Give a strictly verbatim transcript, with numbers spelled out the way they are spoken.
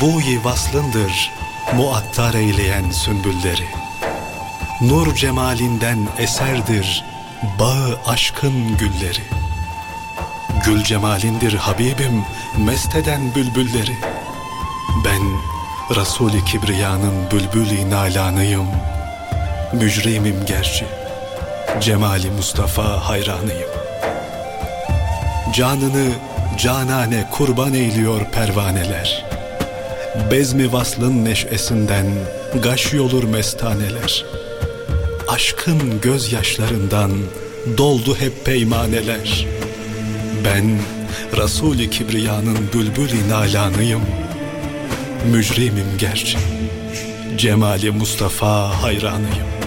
buğyi vaslındır muattar eyleyen sümbülleri. Nur cemalinden eserdir bağı aşkın gülleri. Gül cemalindir Habibim mesteden bülbülleri. Ben Resul-i Kibriya'nın bülbül-i nalanıyım. Mücrimim gerçi, cemali Mustafa hayranıyım. Canını canane kurban eyliyor pervaneler. Bezmi vaslın neşesinden gaş yolur mestaneler. Aşkın gözyaşlarından doldu hep peymaneler. Ben Resul-i Kibriya'nın bülbül-i nalanıyım. Mücrimim gerçi, cemali Mustafa hayranıyım.